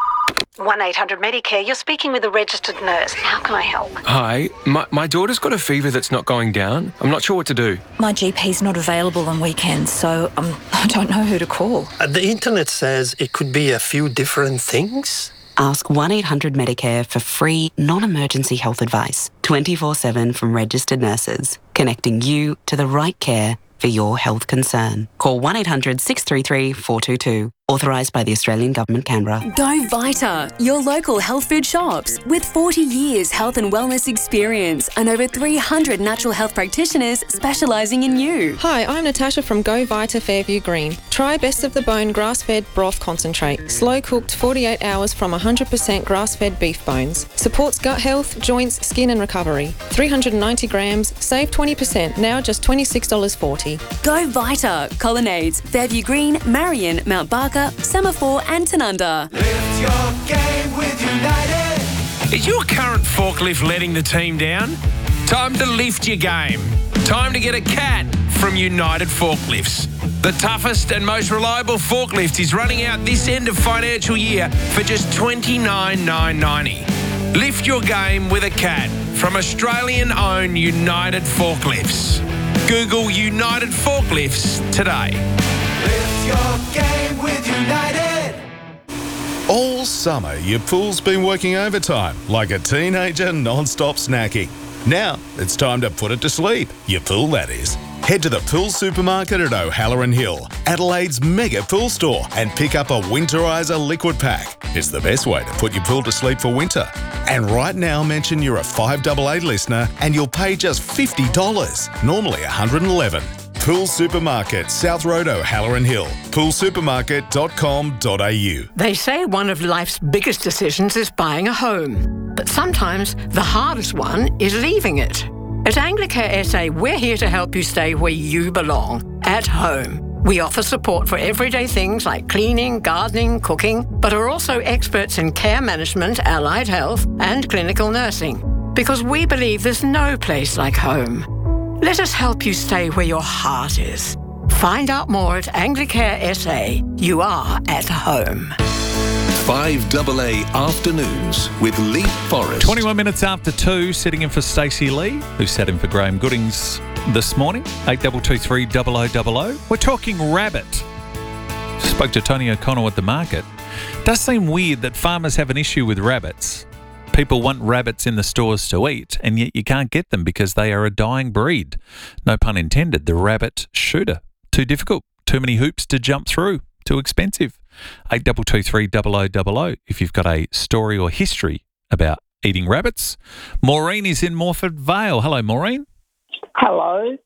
one eight hundred Medicare, you're speaking with a registered nurse. How can I help? Hi, my, my daughter's got a fever that's not going down. I'm not sure what to do. My G P's not available on weekends, so um, I don't know who to call. Uh, the internet says it could be a few different things. Ask one eight hundred Medicare for free, non-emergency health advice, twenty-four seven from registered nurses, connecting you to the right care for your health concern. Call one eight hundred six three three four two two. Authorised by the Australian Government, Canberra. Go Vita, your local health food shops. With forty years health and wellness experience and over three hundred natural health practitioners specialising in you. Hi, I'm Natasha from Go Vita Fairview Green. Try Best of the Bone grass-fed broth concentrate. Slow-cooked forty-eight hours from one hundred percent grass-fed beef bones. Supports gut health, joints, skin and recovery. three hundred ninety grams, save twenty percent, now just twenty-six dollars forty. Go Vita, Colonnades, Fairview Green, Marion, Mount Barker, Semaphore and Tanunda. Lift your game with United. Is your current forklift letting the team down? Time to lift your game. Time to get a cat from United Forklifts. The toughest and most reliable forklift is running out this end of financial year for just twenty-nine thousand nine hundred ninety. Lift your game with a cat from Australian-owned United Forklifts. Google United Forklifts today. Lift your game with United. All summer, your pool's been working overtime like a teenager non-stop snacking. Now, it's time to put it to sleep. Your pool, that is. Head to the Pool Supermarket at O'Halloran Hill, Adelaide's mega pool store, and pick up a Winterizer liquid pack. It's the best way to put your pool to sleep for winter. And right now, mention you're a five eight eight listener and you'll pay just fifty dollars, normally one hundred eleven dollars. Pool Supermarket, South Road, O'Halloran Hill. pool supermarket dot com dot a u. They say one of life's biggest decisions is buying a home. But sometimes the hardest one is leaving it. At Anglicare S A, we're here to help you stay where you belong, at home. We offer support for everyday things like cleaning, gardening, cooking, but are also experts in care management, allied health, and clinical nursing. Because we believe there's no place like home. Let us help you stay where your heart is. Find out more at Anglicare S A. You are at home. five double A Afternoons with Lee Forrest. twenty-one minutes after two, sitting in for Stacey Lee, who sat in for Graham Goodings this morning. eight two two three double oh double oh. We're talking rabbit. Spoke to Tony O'Connell at the market. Does seem weird that farmers have an issue with rabbits. People want rabbits in the stores to eat, and yet you can't get them because they are a dying breed. No pun intended. The rabbit shooter. Too difficult. Too many hoops to jump through. Too expensive. eight two two three double oh double oh if you've got a story or history about eating rabbits. Maureen is in Morford Vale. Hello, Maureen. Hello.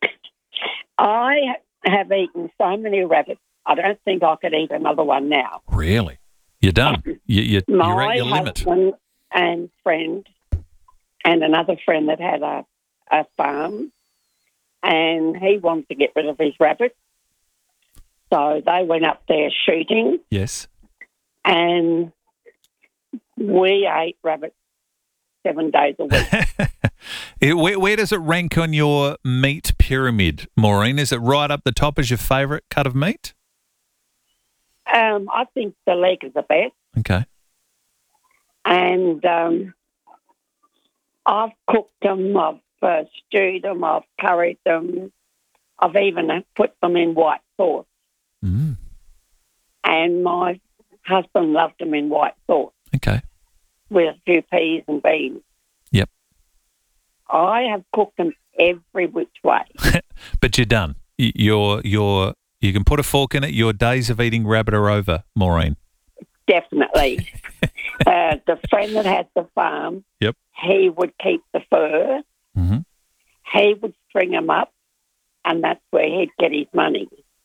I have eaten so many rabbits, I don't think I could eat another one now. Really? You're done. You, you, you're My at your limit. husband and friend and another friend that had a, a farm, and he wanted to get rid of his rabbits. So they went up there shooting, Yes. and we ate rabbits seven days a week. It- where, where does it rank on your meat pyramid, Maureen? Is it right up the top as your favourite cut of meat? um, I think the leg is the best, Okay. and um, I've cooked them, I've uh, stewed them, I've curried them, I've even put them in white sauce. Mm. And my husband loved them in white sauce. Okay. With a few peas and beans. Yep. I have cooked them every which way. But you're done. Y- You're, you're, you can put a fork in it. Your days of eating rabbit are over, Maureen. Definitely. uh, the friend that had the farm, Yep. he would keep the fur. Mm-hmm. He would string them up, and that's where he'd get his money.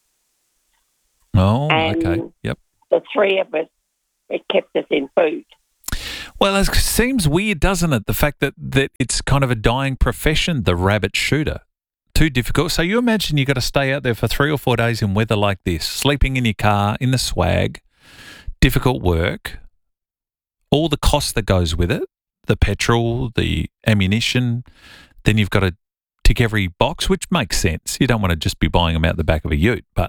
Oh, And okay. Yep. The three of us, it kept us in food. Well, it seems weird, doesn't it? The fact that, that it's kind of a dying profession, the rabbit shooter. Too difficult. So you imagine you've got to stay out there for three or four days in weather like this, sleeping in your car, in the swag, difficult work, all the cost that goes with it, the petrol, the ammunition, then you've got to tick every box, which makes sense. You don't want to just be buying them out the back of a ute, but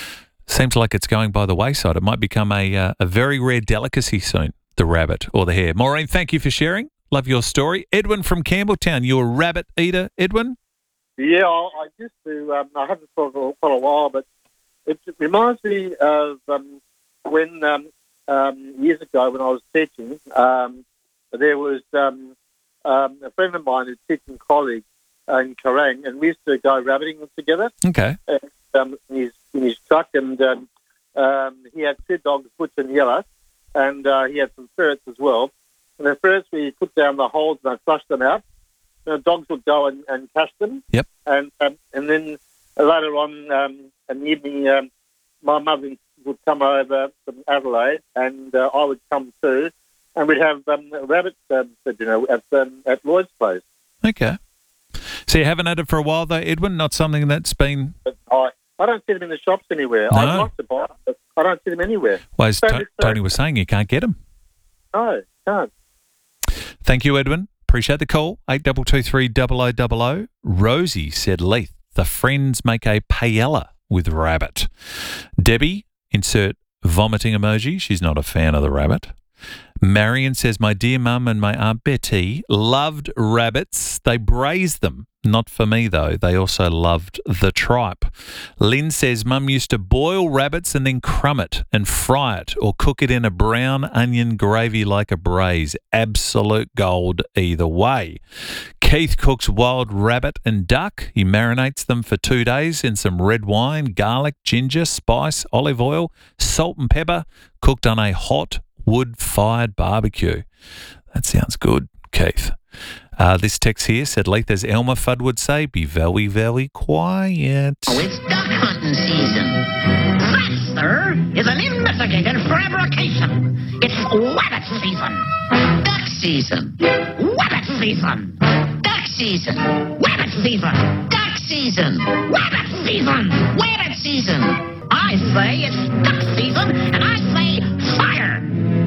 seems like it's going by the wayside. It might become a uh, a very rare delicacy soon, the rabbit or the hare. Maureen, thank you for sharing. Love your story. Edwin from Campbelltown, you're a rabbit eater, Edwin? Yeah, I I used to. Um, I haven't for a- quite a while, but it reminds me of um, when um, um, years ago when I was teaching. Um, there was um, um, a friend of mine, a teaching colleague in Kerrang, and we used to go rabbiting together. Okay. And, um, in his in his truck, and um, um, he had two dogs, Butch and Yellow, and uh, he had some ferrets as well. And the ferrets, we put down the holes and I flushed them out. The dogs would go and, and catch them. Yep. And um, and then later on um, in the evening, um, my mother would come over from Adelaide, and uh, I would come too, and we'd have um, rabbit um, for dinner at um, at Lloyd's place. Okay. So you haven't had it for a while though, Edwin? Not something that's been... But I I don't see them in the shops anywhere. No. I'd like to buy them, but I don't see them anywhere. Well, as So To- it's, uh, Tony was saying, you can't get them. No, can't. Thank you, Edwin. Appreciate the call. eight two two three double oh double oh. Rosie said, Leith, the friends make a paella with rabbit. Debbie, insert vomiting emoji. She's not a fan of the rabbit. Marion says, my dear mum and my Aunt Betty loved rabbits. They braised them. Not for me, though. They also loved the tripe. Lynn says, mum used to boil rabbits and then crumb it and fry it or cook it in a brown onion gravy like a braise. Absolute gold either way. Keith cooks wild rabbit and duck. He marinates them for two days in some red wine, garlic, ginger, spice, olive oil, salt and pepper, cooked on a hot wood-fired barbecue. That sounds good, Keith. Uh, this text here said, Leith, as Elmer Fudd would say, be very, very quiet. Oh, it's duck hunting season. That, sir, is an investigated fabrication. It's rabbit season. Duck season. Rabbit season. Duck season. Rabbit season. Duck season. Rabbit season. Rabbit season. I say it's duck season, and I say fire.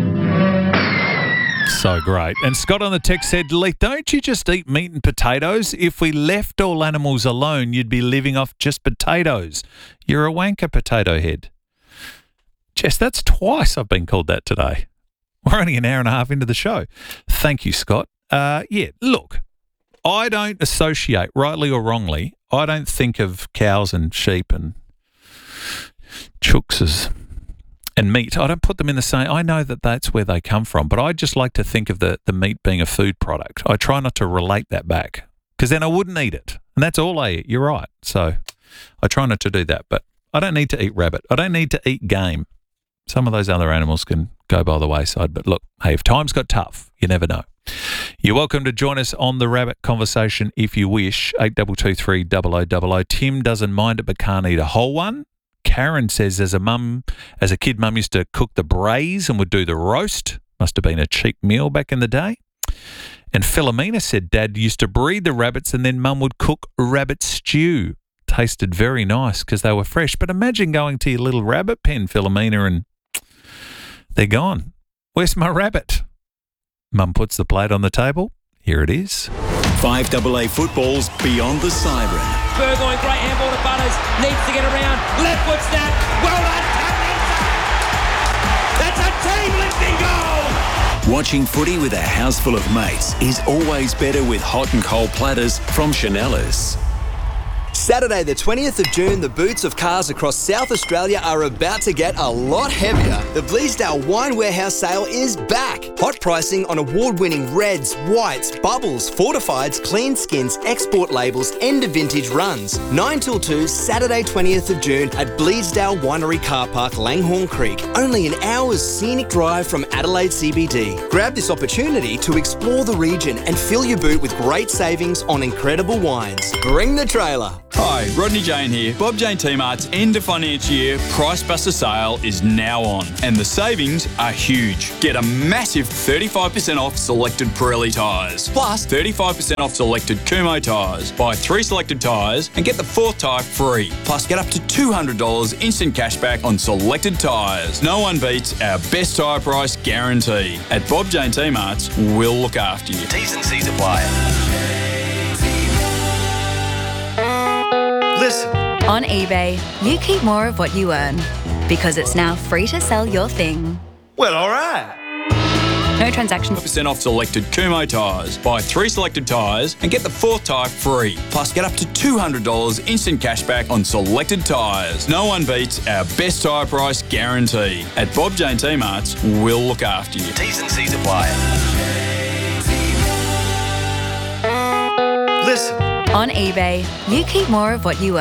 So great. And Scott on the text said, Leith, don't you just eat meat and potatoes? If we left all animals alone, you'd be living off just potatoes. You're a wanker potato head. Jess, that's twice I've been called that today. We're only an hour and a half into the show. Thank you, Scott. Uh, yeah, look, I don't associate, rightly or wrongly, I don't think of cows and sheep and chooks as... and meat. I don't put them in the same. I know that that's where they come from, but I just like to think of the, the meat being a food product. I try not to relate that back because then I wouldn't eat it. And that's all I eat. You're right. So I try not to do that, but I don't need to eat rabbit. I don't need to eat game. Some of those other animals can go by the wayside. But look, hey, if times got tough, you never know. You're welcome to join us on the rabbit conversation if you wish. eight two two three double oh double oh. Tim doesn't mind it but can't eat a whole one. Karen says, as a mum, as a kid, mum used to cook the braise and would do the roast. Must have been a cheap meal back in the day. And Philomena said Dad used to breed the rabbits and then Mum would cook rabbit stew. Tasted very nice because they were fresh. But imagine going to your little rabbit pen, Philomena, and they're gone. Where's my rabbit? Mum puts the plate on the table. Here it is. five double A football's Beyond the Siren. Burgoyne, great handball to Butters. Needs to get around. Left foot snap. Well done, That's a team-lifting goal. Watching footy with a house full of mates is always better with hot and cold platters from Chanellas. Saturday the twentieth of June, the boots of cars across South Australia are about to get a lot heavier. The Bleasdale Wine Warehouse sale is back. Hot pricing on award-winning reds, whites, bubbles, fortifieds, clean skins, export labels, end of vintage runs. nine till two, Saturday twentieth of June at Bleasdale Winery Car Park, Langhorne Creek. Only an hour's scenic drive from Adelaide C B D. Grab this opportunity to explore the region and fill your boot with great savings on incredible wines. Bring the trailer. Hi, Rodney Jane here. Bob Jane T-Mart's end of financial year Price Buster sale is now on, and the savings are huge. Get a massive thirty-five percent off selected Pirelli tyres, plus thirty-five percent off selected Kumo tyres. Buy three selected tyres and get the fourth tyre free. Plus get up to two hundred dollars instant cashback on selected tyres. No one beats our best tyre price guarantee. At Bob Jane T-Mart's, we'll look after you. T's and C's apply. Listen. On eBay, you keep more of what you earn because it's now free to sell your thing. Well, all right. No transaction. percent off selected Kumo tyres. Buy three selected tyres and get the fourth tyre free. Plus get up to two hundred dollars instant cashback on selected tyres. No one beats our best tyre price guarantee. At Bob Jane T-Mart's, we'll look after you. T's and C's apply. Listen. On eBay, you keep more of what you earn.